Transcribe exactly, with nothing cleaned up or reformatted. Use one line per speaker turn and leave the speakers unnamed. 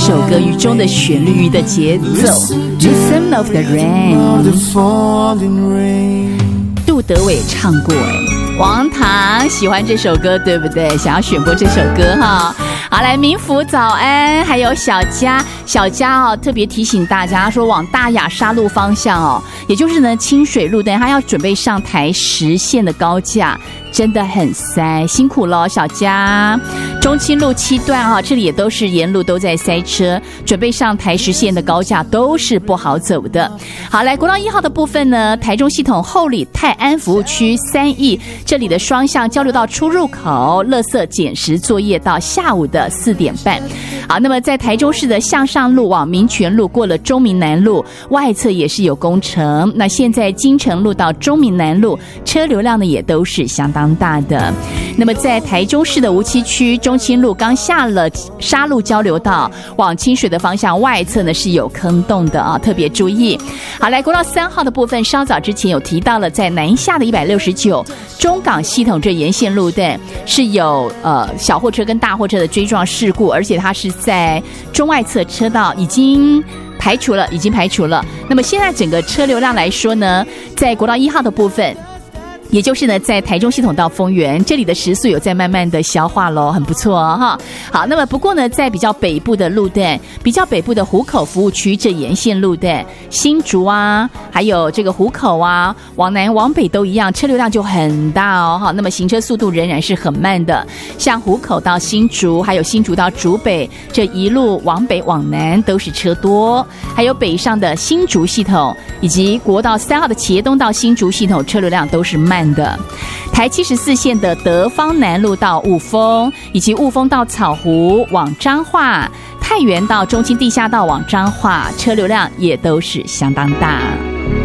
首歌，雨中的旋律，雨的节奏 Listen of the Rain， 杜德伟唱过哎，王唐喜欢这首歌对不对？想要选播这首歌哈。好，来民福早安，还有小佳，小佳哦，特别提醒大家说，往大雅沙路方向哦，也就是呢清水路段，他要准备上台十线的高架，真的很塞，辛苦了小佳。中清路七段啊，这里也都是沿路都在塞车，准备上台十线的高架都是不好走的。好，来国道一号的部分呢，台中系统后里泰安服务区三义这里的双向交流道出入口，垃圾捡拾作业到下午的四点半。好，那么在台中市的向上路往民权路过了中民南路外侧也是有工程，那现在金城路到中民南路车流量呢也都是相当大的。那么在台中市的梧栖区中清路刚下了沙路交流道往清水的方向外侧呢是有坑洞的啊，特别注意。好，来国道三号的部分，稍早之前有提到了，在南下的一百六十九中港系统这沿线路段是有呃小货车跟大货车的追撞事故，而且它是在中外侧车道已经排除了，已经排除了。那么现在整个车流量来说呢，在国道一号的部分，也就是呢，在台中系统到丰原这里的时速有在慢慢的消化咯，很不错哦哈。好，那么不过呢，在比较北部的路段，比较北部的湖口服务区这沿线路段，新竹啊，还有这个湖口啊，往南往北都一样，车流量就很大哦哈。那么行车速度仍然是很慢的，像湖口到新竹，还有新竹到竹北，这一路往北往南都是车多，还有北上的新竹系统以及国道三号的茄东到新竹系统，车流量都是慢的。台七十四线的德芳南路到雾峰，以及雾峰到草湖往彰化，太原到中清地下道往彰化，车流量也都是相当大。